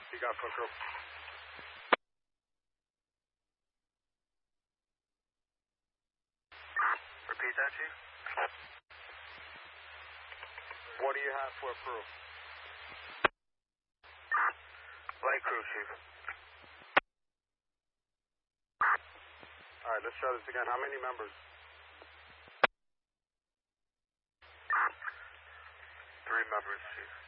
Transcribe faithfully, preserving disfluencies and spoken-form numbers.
You got for crew. Repeat that, Chief. What do you have for crew? Light crew, Chief. All right, let's try this again. How many members? Three members, Chief.